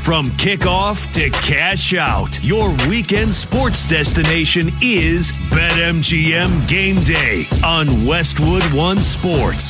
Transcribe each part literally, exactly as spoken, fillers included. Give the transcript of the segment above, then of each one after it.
From kickoff to cash out, your weekend sports destination is BetMGM Game Day on Westwood One Sports.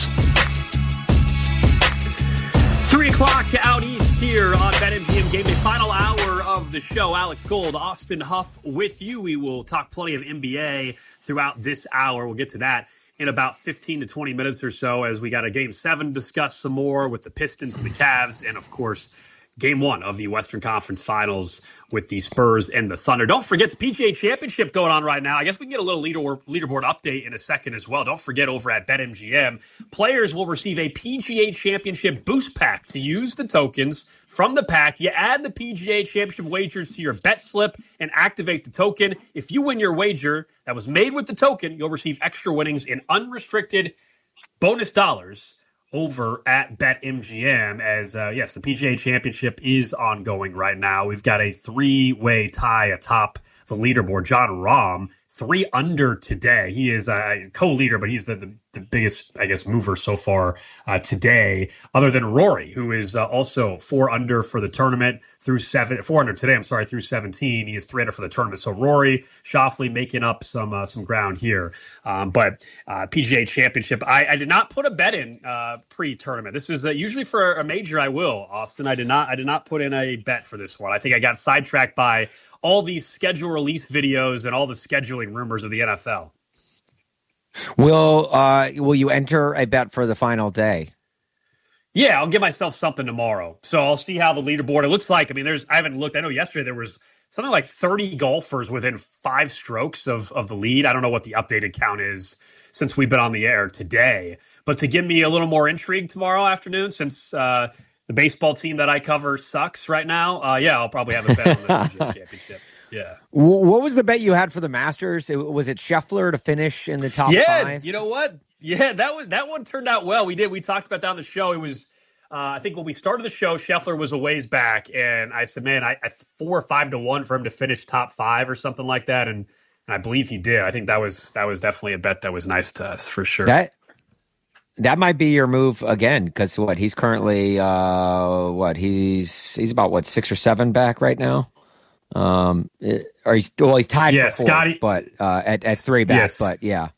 Three o'clock out east here on BetMGM Game Day. Final hour of the show. Alex Gold, Austin Huff with you. We will talk plenty of N B A throughout this hour. We'll get to that in about fifteen to twenty minutes or so as we got a game seven to discuss some more with the Pistons and the Cavs, and of course, game one of the Western Conference Finals with the Spurs and the Thunder. Don't forget the P G A Championship going on right now. I guess we can get a little leaderboard, leaderboard update in a second as well. Don't forget over at BetMGM, players will receive a P G A Championship boost pack to use the tokens from the pack. You add the P G A Championship wagers to your bet slip and activate the token. If you win your wager that was made with the token, you'll receive extra winnings in unrestricted bonus dollars over at BetMGM as, uh, yes, the P G A Championship is ongoing right now. We've got a three-way tie atop the leaderboard. Jon Rahm, three under today. He is a co-leader, but he's the, the, the biggest, I guess, mover so far uh, today, other than Rory, who is uh, also four under for the tournament through seven, four under today, I'm sorry, through seventeen. He is three under for the tournament. So Rory, Schauffele making up some uh, some ground here. Um, but uh, P G A Championship, I, I did not put a bet in uh, pre-tournament. This was uh, usually for a major I will, Austin. I did not I did not put in a bet for this one. I think I got sidetracked by all these schedule release videos and all the scheduling rumors of the N F L. Will uh, will you enter a bet for the final day? Yeah, I'll give myself something tomorrow. So I'll see how the leaderboard, it looks like. I mean, there's I haven't looked. I know yesterday there was something like thirty golfers within five strokes of, of the lead. I don't know what the updated count is since we've been on the air today. But to give me a little more intrigue tomorrow afternoon, since uh, the baseball team that I cover sucks right now, uh, yeah, I'll probably have a bet on the P G A Championship. Yeah. What was the bet you had for the Masters? It, was it Scheffler to finish in the top yeah, five? You know what? Yeah, that was that one turned out well. We did. We talked about that on the show. It was, uh, I think when we started the show, Scheffler was a ways back, and I said, man, I, I four or five to one for him to finish top five or something like that, and, and I believe he did. I think that was that was definitely a bet that was nice to us for sure. That that might be your move again, because what he's currently, uh, what he's he's about what six or seven back right now. Um, it, or he's well, he's tied yeah, for fourth, Scotty, but uh, at at three back. Yes. But yeah,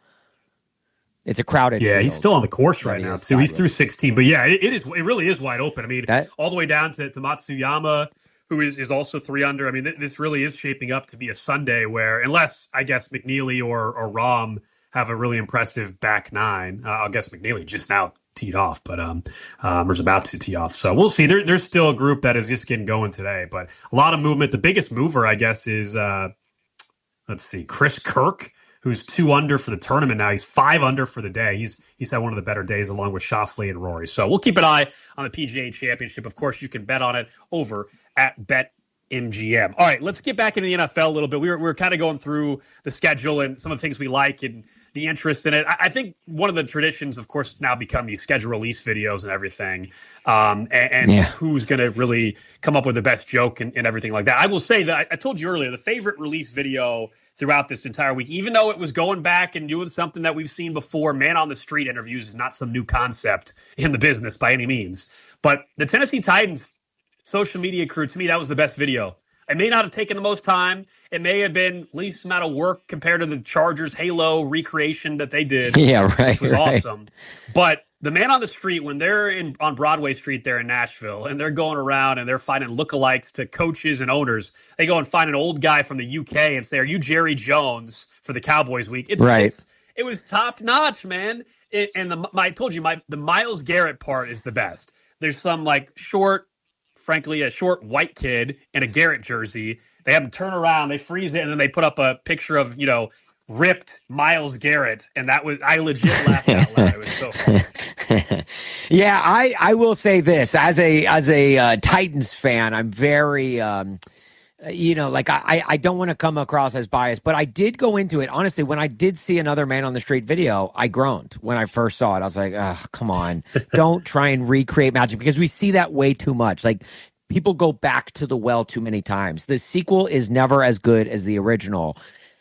it's a crowded. Yeah, field. he's still on the course right now too. He's through sixteen, but yeah, it, it is. It really is wide open. I mean, that, all the way down to, to Matsuyama, who is, is also three under. I mean, th- this really is shaping up to be a Sunday where, unless I guess McNeely or or Rahm have a really impressive back nine, uh, I guess McNeely just now teed off, but um, um, was about to tee off. So we'll see. There, there's still a group that is just getting going today, but a lot of movement. The biggest mover, I guess, is uh, let's see, Chris Kirk, who's two under for the tournament now. He's five under for the day. He's he's had one of the better days along with Schauffele and Rory. So we'll keep an eye on the P G A Championship. Of course, you can bet on it over at BetMGM. All right, let's get back into the N F L a little bit. We were we were kind of going through the schedule and some of the things we like and the interest in it. I think one of the traditions, of course, has now become these schedule release videos and everything, um, and, and yeah. who's going to really come up with the best joke and, and everything like that. I will say that I, I told you earlier, the favorite release video throughout this entire week, even though it was going back and doing something that we've seen before, man on the street interviews is not some new concept in the business by any means. But the Tennessee Titans social media crew, to me, that was the best video. It may not have taken the most time. It may have been least amount of work compared to the Chargers Halo recreation that they did. Yeah, right. Which was right. awesome. But the man on the street, when they're in on Broadway Street there in Nashville, and they're going around and they're finding lookalikes to coaches and owners, they go and find an old guy from the U K and say, "Are you Jerry Jones for the Cowboys week?" It's, right. It's, it was top notch, man. It, and the, my, I told you, my the Myles Garrett part is the best. There's some like short. Frankly, a short white kid in a Garrett jersey. They have him turn around, they freeze it, and then they put up a picture of, you know, ripped Myles Garrett. And that was, I legit laughed out loud. It was so funny. Yeah, I, I will say this. As a as a uh, Titans fan, I'm very, um, you know, like I, I don't want to come across as biased, but I did go into it. Honestly, when I did see another man on the street video, I groaned when I first saw it. I was like, oh, come on. Don't try and recreate magic, because we see that way too much. Like, people go back to the well too many times. The sequel is never as good as the original.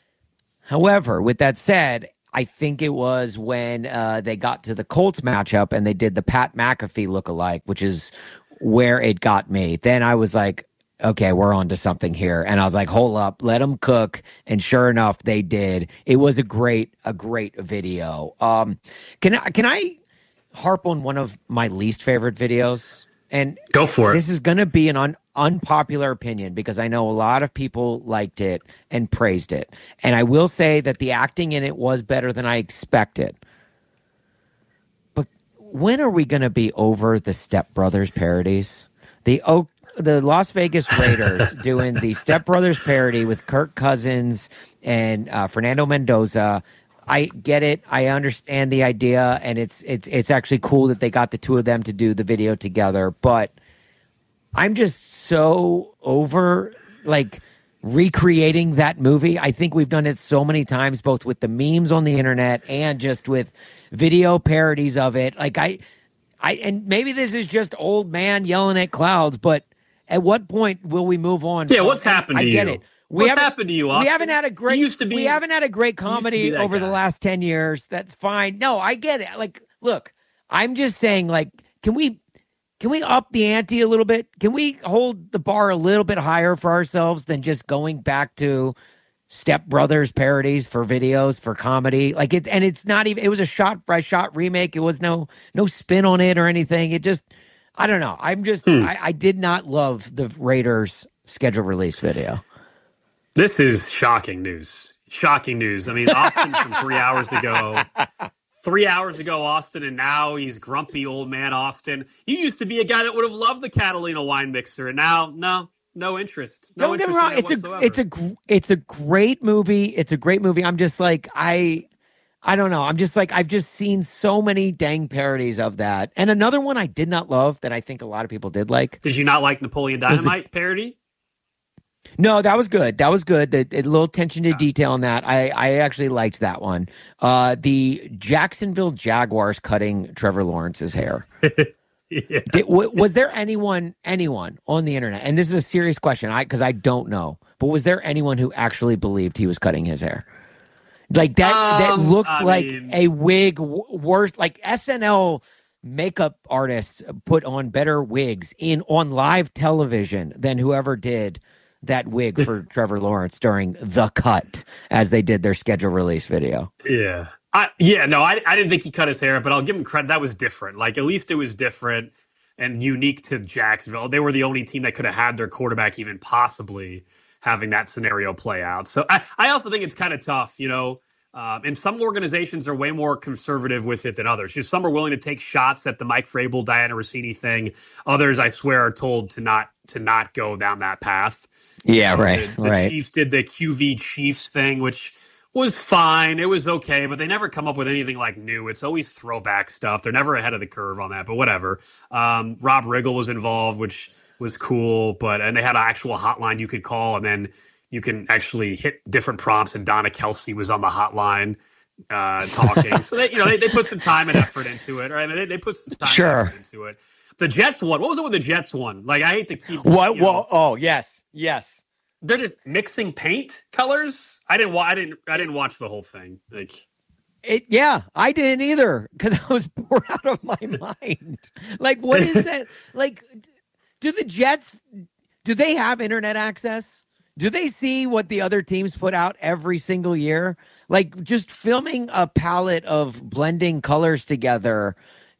However, with that said, I think it was when uh, they got to the Colts matchup and they did the Pat McAfee lookalike, which is where it got me. Then I was like, okay, we're on to something here. And I was like, hold up, let them cook. And sure enough, they did. It was a great, a great video. Um, can I, can I harp on one of my least favorite videos? And Go for it. This is going to be an un, unpopular opinion because I know a lot of people liked it and praised it. And I will say that the acting in it was better than I expected. But when are we going to be over the Step Brothers parodies? The Oak, the Las Vegas Raiders doing the Step Brothers parody with Kirk Cousins and uh, Fernando Mendoza. I get it. I understand the idea, and it's it's it's actually cool that they got the two of them to do the video together. But I'm just so over like recreating that movie. I think we've done it so many times, both with the memes on the internet and just with video parodies of it. Like I. I and maybe this is just old man yelling at clouds, but at what point will we move on? Yeah, what's um, happened to you? I get it. We what's happened to you, Austin? We haven't had a great. You used to be, we haven't had a great comedy over guy. the last ten years. That's fine. No, I get it. Like, look, I'm just saying. Like, can we can we up the ante a little bit? Can we hold the bar a little bit higher for ourselves than just going back to Step Brothers parodies for videos for comedy? Like it, and it's not even. It was a shot by shot remake. It was no no spin on it or anything. It just, I don't know. I'm just, hmm. I, I did not love the Raiders schedule release video. This is shocking news. Shocking news. I mean, Austin from three hours ago. Three hours ago, Austin, and now he's grumpy old man Austin. You used to be a guy that would have loved the Catalina wine mixer, and now, no. No interest. No Don't get interest me wrong. in it's whatsoever. a it's a it's a great movie. It's a great movie. I'm just like I I don't know. I'm just like I've just seen so many dang parodies of that. And another one I did not love that I think a lot of people did like. Did you not like Napoleon Dynamite the, parody? No, that was good. That was good. The, the little attention to detail in that. I I actually liked that one. Uh, the Jacksonville Jaguars cutting Trevor Lawrence's hair. Yeah. Did, w- was there anyone, anyone on the internet, and this is a serious question, I because I don't know, but was there anyone who actually believed he was cutting his hair? Like that, um, that looked I like mean, a wig w- worse. Like S N L makeup artists put on better wigs in on live television than whoever did that wig for Trevor Lawrence during The Cut, as they did their schedule release video. Yeah. I, yeah, no, I, I didn't think he cut his hair, but I'll give him credit. That was different. Like, at least it was different and unique to Jacksonville. They were the only team that could have had their quarterback even possibly having that scenario play out. So I, I also think it's kind of tough, you know. Um, and some organizations are way more conservative with it than others. Just some are willing to take shots at the Mike Vrabel, Diana Rossini thing. Others, I swear, are told to not to not go down that path. Yeah, you know, right. The, the right. Chiefs did the Q V Chiefs thing, which was fine. It was okay, but they never come up with anything like new. It's always throwback stuff. They're never ahead of the curve on that, but whatever. Um, Rob Riggle was involved, which was cool, but and they had an actual hotline you could call, and then you can actually hit different prompts, and Donna Kelsey was on the hotline uh, talking. So they, you know, they, they put some time and effort into it, right? I mean, they, they put some time sure. and effort into it. The Jets one. What was it with the Jets one? Like, I hate to keep what? You know, well, oh yes, yes. They're just mixing paint colors. I didn't. I didn't. I didn't watch the whole thing. Like, it. Yeah, I didn't either because I was bored out of my mind. Like, what is that? Like, do the Jets? Do they have internet access? Do they see what the other teams put out every single year? Like, just filming a palette of blending colors together.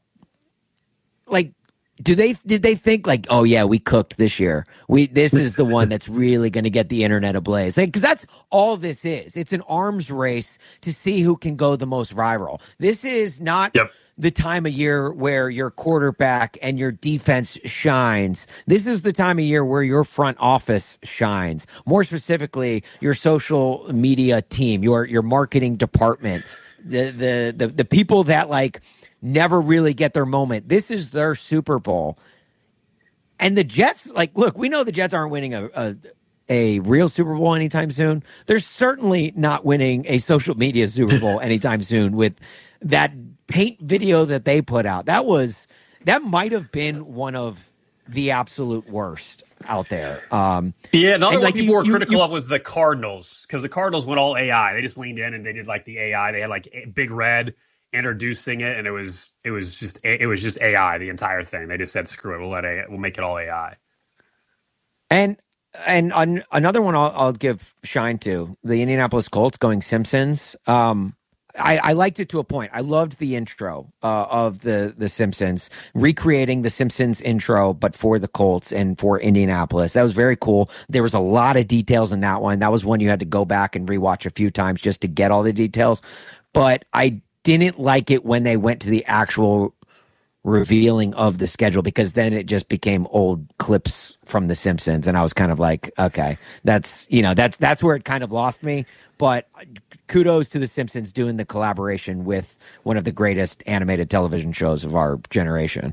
Like. Do they did they think like, oh yeah, we cooked this year. We this is the one that's really going to get the internet ablaze. Like, because that's all this is. It's an arms race to see who can go the most viral. This is not yep. the time of year where your quarterback and your defense shines. This is the time of year where your front office shines. More specifically, your social media team, your your marketing department, the the the, the people that like. Never really get their moment. This is their Super Bowl. And the Jets, like, look, we know the Jets aren't winning a, a, a real Super Bowl anytime soon. They're certainly not winning a social media Super Bowl anytime soon with that paint video that they put out. That was, that might have been one of the absolute worst out there. Um, yeah, the other like one people you, were you, critical you, of was the Cardinals, because the Cardinals went all A I. They just leaned in and they did like the A I. They had like Big Red introducing it, and it was it was just it was just A I the entire thing. They just said, "Screw it, we'll let A I, we'll make it all A I." And and on, another one I'll, I'll give shine to, the Indianapolis Colts going Simpsons. Um, I, I liked it to a point. I loved the intro uh, of the the Simpsons, recreating the Simpsons intro, but for the Colts and for Indianapolis. That was very cool. There was a lot of details in that one. That was one you had to go back and rewatch a few times just to get all the details. But I didn't like it when they went to the actual revealing of the schedule, because then it just became old clips from the Simpsons, and I was kind of like, okay, that's, you know, that's that's where it kind of lost me. But kudos to the Simpsons doing the collaboration with one of the greatest animated television shows of our generation.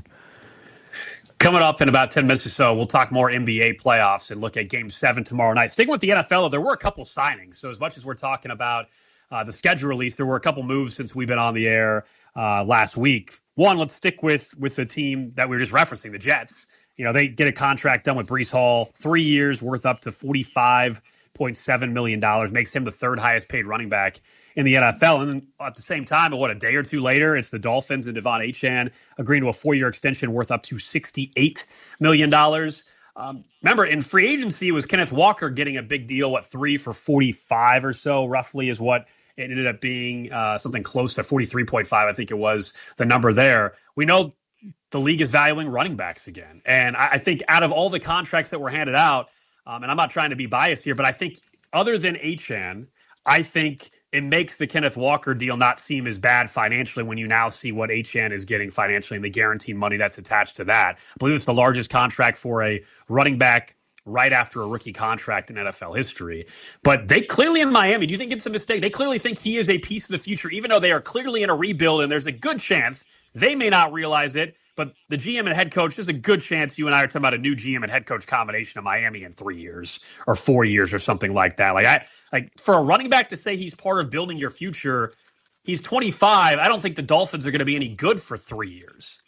Coming up in about ten minutes or so, we'll talk more N B A playoffs and look at Game seven tomorrow night. Sticking with the N F L, there were a couple signings. So as much as we're talking about uh, the schedule release, there were a couple moves since we've been on the air uh, last week. One, let's stick with with the team that we were just referencing, the Jets. You know, they get a contract done with Breece Hall, three years worth up to forty-five point seven million dollars, makes him the third highest paid running back in the N F L. And at the same time, what, a day or two later, it's the Dolphins and Devon Achane agreeing to a four-year extension worth up to sixty-eight million dollars. Um, remember, in free agency, it was Kenneth Walker getting a big deal, what, three for forty-five or so, roughly, is what it ended up being, uh, something close to forty-three point five, I think it was the number there. We know the league is valuing running backs again. And I, I think out of all the contracts that were handed out, um, and I'm not trying to be biased here, but I think other than Achane, I think it makes the Kenneth Walker deal not seem as bad financially when you now see what Achane is getting financially and the guaranteed money that's attached to that. I believe it's the largest contract for a running back right after a rookie contract in N F L history. But they clearly, in Miami, do you think it's a mistake? They clearly think he is a piece of the future, even though they are clearly in a rebuild, and there's a good chance they may not realize it, but the G M and head coach, there's a good chance you and I are talking about a new G M and head coach combination of Miami in three years or four years or something like that. Like I, like for a running back to say he's part of building your future, he's twenty-five. I don't think the Dolphins are going to be any good for three years.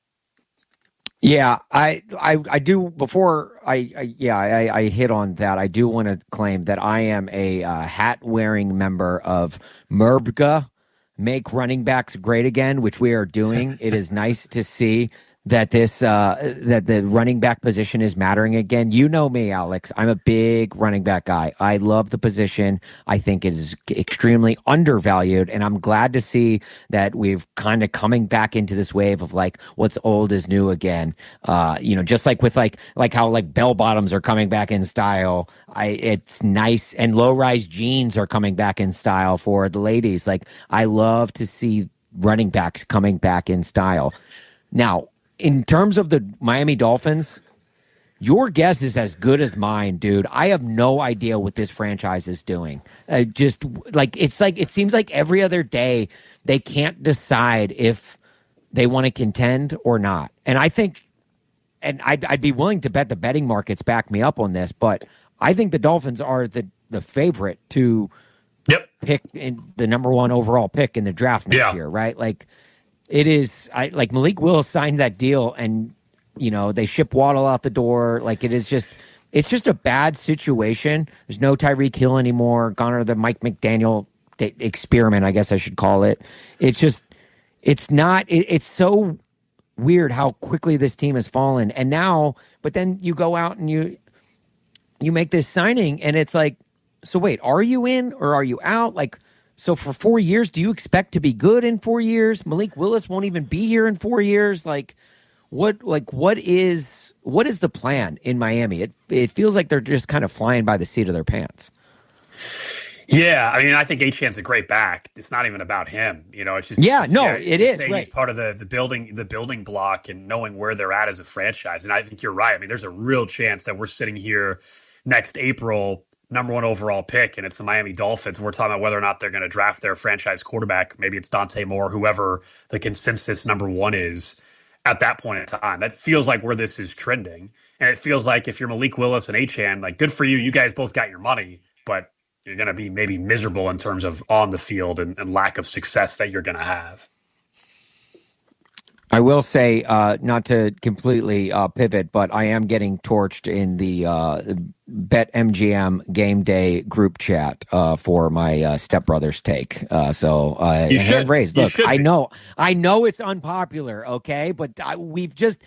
Yeah, I, I, I do. Before I, I yeah, I, I hit on that. I do want to claim that I am a uh, hat-wearing member of M R B G A, Make Running Backs Great Again, which we are doing. It is nice to see that this uh, that the running back position is mattering again. You know me, Alex. I'm a big running back guy. I love the position. I think it is extremely undervalued, and I'm glad to see that we've kind of coming back into this wave of like what's old is new again. Uh, you know, just like with like like how like bell bottoms are coming back in style. I it's nice, and low rise jeans are coming back in style for the ladies. Like I love to see running backs coming back in style. Now, in terms of the Miami Dolphins, your guess is as good as mine, dude. I have no idea what this franchise is doing. Uh, just like it's like it seems like every other day they can't decide if they want to contend or not. And I think, and I'd, I'd be willing to bet the betting markets back me up on this, but I think the Dolphins are the the favorite to yep. pick in the number one overall pick in the draft next yeah. year, right? Like. It is I like Malik Willis signed that deal, and you know they ship Waddle out the door. Like it is just, it's just a bad situation. There's no Tyreek Hill anymore. Gone are the Mike McDaniel experiment, I guess I should call it. It's just, it's not. It, it's so weird how quickly this team has fallen. And now, but then you go out and you you make this signing, and it's like, so wait, are you in or are you out? Like. So for four years, do you expect to be good in four years? Malik Willis won't even be here in four years. Like, what? Like, what is what is the plan in Miami? It it feels like they're just kind of flying by the seat of their pants. Yeah, I mean, I think Achane's a great back. It's not even about him, you know. It's just yeah, it's just, no, yeah, it is. Right. He's part of the the building the building block and knowing where they're at as a franchise. And I think you're right. I mean, there's a real chance that we're sitting here next April. Number one overall pick, and it's the Miami Dolphins. We're talking about whether or not they're going to draft their franchise quarterback. Maybe it's Dante Moore, whoever the consensus number one is at that point in time. That feels like where this is trending. And it feels like if you're Malik Willis and Achane, like good for you. You guys both got your money, but you're going to be maybe miserable in terms of on the field and, and lack of success that you're going to have. I will say, uh, not to completely uh, pivot, but I am getting torched in the uh, BetMGM game day group chat uh, for my uh, stepbrother's take. Uh, so uh, hand raised. Look, I know, I know it's unpopular, okay, but I, we've just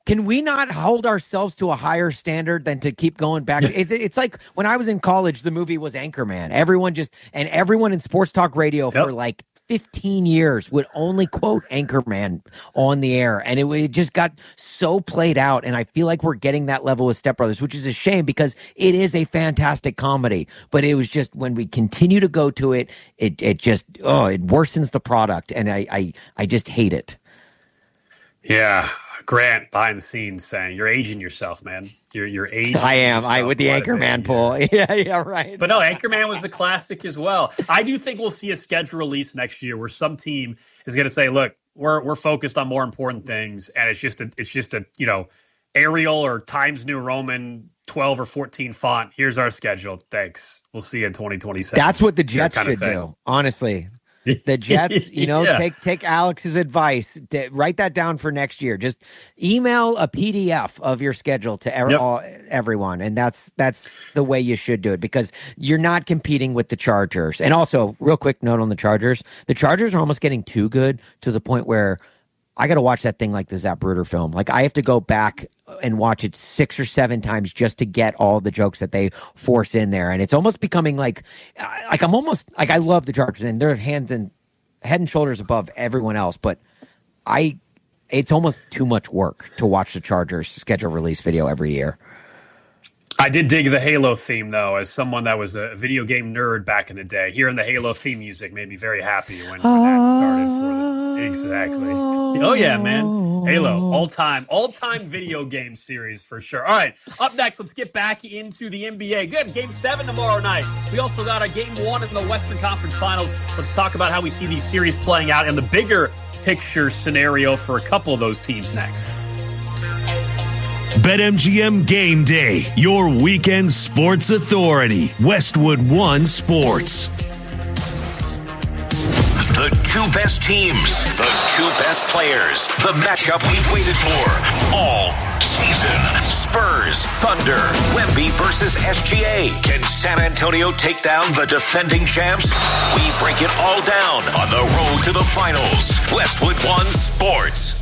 Can we not hold ourselves to a higher standard than to keep going back? It's, it's like when I was in college, the movie was Anchorman. Everyone just, and everyone in sports talk radio yep. for like fifteen years would only quote Anchorman on the air. And it, it just got so played out. And I feel like we're getting that level with Step Brothers, which is a shame because it is a fantastic comedy. But it was just when we continue to go to it, it, it just, oh, it worsens the product. And I, I, I just hate it. Yeah. Grant behind the scenes saying you're aging yourself, man. You're you're aging. I am. I with the Anchorman pull. Yeah, yeah, right. But no, Anchorman was the classic as well. I do think we'll see a schedule release next year where some team is going to say, "Look, we're we're focused on more important things," and it's just a it's just a you know Arial or Times New Roman twelve or fourteen font. Here's our schedule. Thanks. We'll see you in twenty twenty-seven. That's what the Jets should do. Honestly. The Jets, you know, yeah. take take Alex's advice. To write that down for next year. Just email a P D F of your schedule to er- yep. all, everyone, and that's that's the way you should do it because you're not competing with the Chargers. And also, real quick note on the Chargers: the Chargers are almost getting too good to the point where I got to watch that thing like the Zapruder film. Like I have to go back and watch it six or seven times just to get all the jokes that they force in there. And it's almost becoming like, like I'm almost like, I love the Chargers and they're hands and head and shoulders above everyone else. But I, it's almost too much work to watch the Chargers schedule release video every year. I did dig the Halo theme, though, as someone that was a video game nerd back in the day. Hearing the Halo theme music made me very happy when, when that started for them. Exactly. Oh, yeah, man. Halo, all-time, all-time video game series for sure. All right, up next, let's get back into the N B A. Good, Game seven tomorrow night. We also got a Game one in the Western Conference Finals. Let's talk about how we see these series playing out and the bigger picture scenario for a couple of those teams next. BetMGM Game Day, your weekend sports authority. Westwood One Sports. The two best teams, the two best players, the matchup we've waited for all season. Spurs, Thunder, Wemby versus S G A. Can San Antonio take down the defending champs? We break it all down on the road to the finals. Westwood One Sports.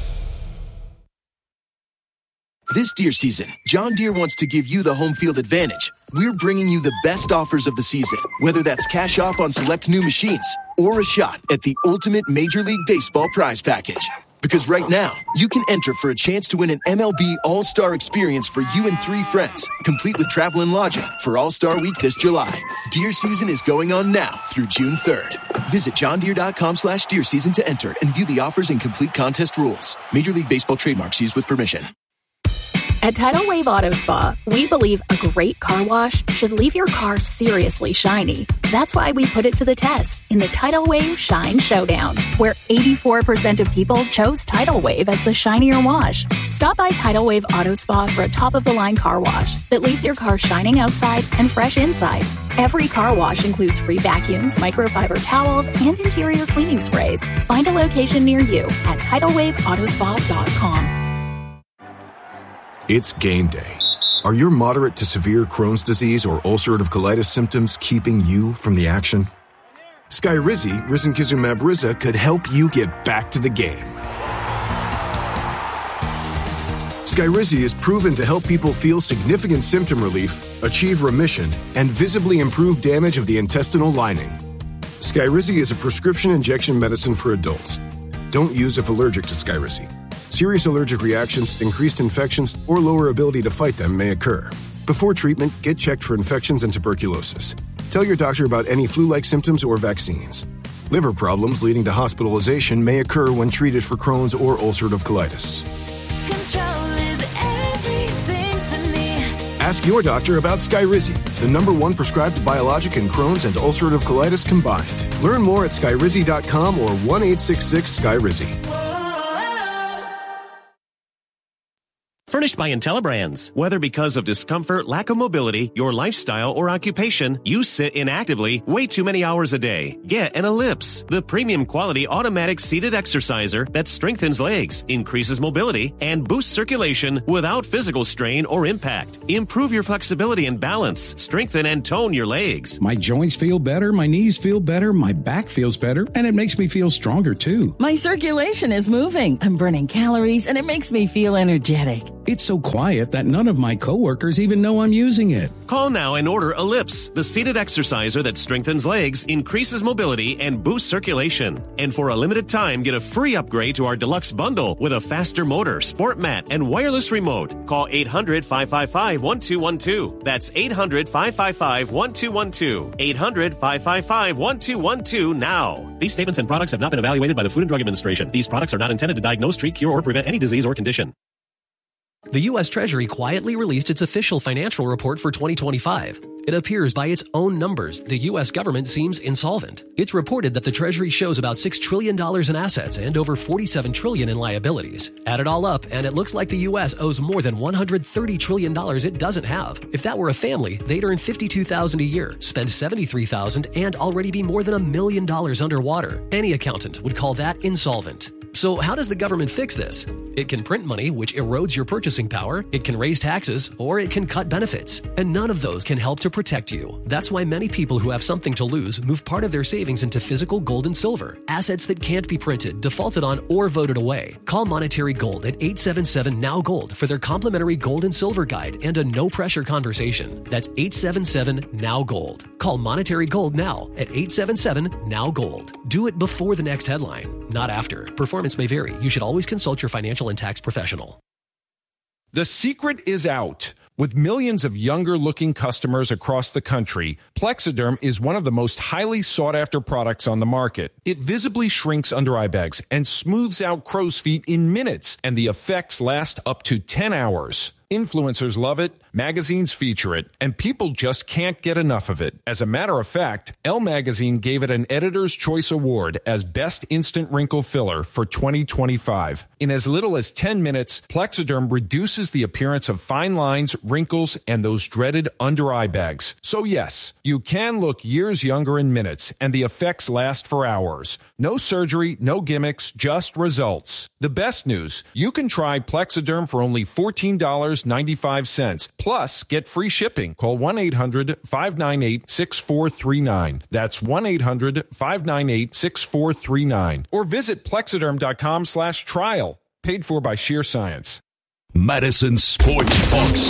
This Deere season, John Deere wants to give you the home field advantage. We're bringing you the best offers of the season, whether that's cash off on select new machines or a shot at the ultimate Major League Baseball prize package. Because right now, you can enter for a chance to win an M L B All-Star experience for you and three friends, complete with travel and lodging for All-Star Week this July. Deer season is going on now through June third. Visit johndeere.com slash deer season to enter and view the offers and complete contest rules. Major League Baseball trademarks used with permission. At Tidal Wave Auto Spa, we believe a great car wash should leave your car seriously shiny. That's why we put it to the test in the Tidal Wave Shine Showdown, where eighty-four percent of people chose Tidal Wave as the shinier wash. Stop by Tidal Wave Auto Spa for a top-of-the-line car wash that leaves your car shining outside and fresh inside. Every car wash includes free vacuums, microfiber towels, and interior cleaning sprays. Find a location near you at tidal wave auto spa dot com. It's game day. Are your moderate to severe Crohn's disease or ulcerative colitis symptoms keeping you from the action? Skyrizi, risankizumab Riza, could help you get back to the game. Skyrizi is proven to help people feel significant symptom relief, achieve remission, and visibly improve damage of the intestinal lining. Skyrizi is a prescription injection medicine for adults. Don't use if allergic to Skyrizi. Serious allergic reactions, increased infections, or lower ability to fight them may occur. Before treatment, get checked for infections and tuberculosis. Tell your doctor about any flu-like symptoms or vaccines. Liver problems leading to hospitalization may occur when treated for Crohn's or ulcerative colitis. Control is everything to me. Ask your doctor about Skyrizi, the number one prescribed biologic in Crohn's and ulcerative colitis combined. Learn more at skyrizi dot com or one eight six six Skyrizi. Furnished by IntelliBrands. Whether because of discomfort, lack of mobility, your lifestyle, or occupation, you sit inactively way too many hours a day. Get an Ellipse, the premium quality automatic seated exerciser that strengthens legs, increases mobility, and boosts circulation without physical strain or impact. Improve your flexibility and balance. Strengthen and tone your legs. My joints feel better, my knees feel better, my back feels better, and it makes me feel stronger too. My circulation is moving. I'm burning calories, and it makes me feel energetic. It's so quiet that none of my coworkers even know I'm using it. Call now and order Ellipse, the seated exerciser that strengthens legs, increases mobility, and boosts circulation. And for a limited time, get a free upgrade to our deluxe bundle with a faster motor, sport mat, and wireless remote. Call eight hundred, five five five, one two one two. That's eight hundred, five five five, one two one two. eight hundred, five five five, one two one two now. These statements and products have not been evaluated by the Food and Drug Administration. These products are not intended to diagnose, treat, cure, or prevent any disease or condition. The U S Treasury quietly released its official financial report for twenty twenty-five. It appears by its own numbers, the U S government seems insolvent. It's reported that the Treasury shows about six trillion dollars in assets and over forty-seven trillion dollars in liabilities. Add it all up, and it looks like the U S owes more than one hundred thirty trillion dollars it doesn't have. If that were a family, they'd earn fifty-two thousand dollars a year, spend seventy-three thousand dollars, and already be more than a million dollars underwater. Any accountant would call that insolvent. So how does the government fix this? It can print money, which erodes your purchasing power, it can raise taxes, or it can cut benefits. And none of those can help to protect you. That's why many people who have something to lose move part of their savings into physical gold and silver, assets that can't be printed, defaulted on, or voted away. Call Monetary Gold at eight seven seven, N O W Gold for their complimentary gold and silver guide and a no-pressure conversation. That's eight seven seven, N O W Gold. Call Monetary Gold now at eight seven seven, N O W Gold. Do it before the next headline, not after. Performance may vary. You should always consult your financial and tax professional. The secret is out. With millions of younger-looking customers across the country, Plexiderm is one of the most highly sought-after products on the market. It visibly shrinks under-eye bags and smooths out crow's feet in minutes, and the effects last up to ten hours. Influencers love it, magazines feature it, and people just can't get enough of it. As a matter of fact, Elle Magazine gave it an Editor's Choice Award as Best Instant Wrinkle Filler for twenty twenty-five. In as little as ten minutes, Plexiderm reduces the appearance of fine lines, wrinkles, and those dreaded under-eye bags. So yes, you can look years younger in minutes, and the effects last for hours. No surgery, no gimmicks, just results. The best news, you can try Plexiderm for only fourteen dollars and ninety-five cents. Plus, get free shipping. Call one eight hundred, five nine eight, six four three nine. That's one eight hundred, five nine eight, six four three nine. Or visit plexiderm.com slash trial. Paid for by Sheer Science. Madison Sports Talk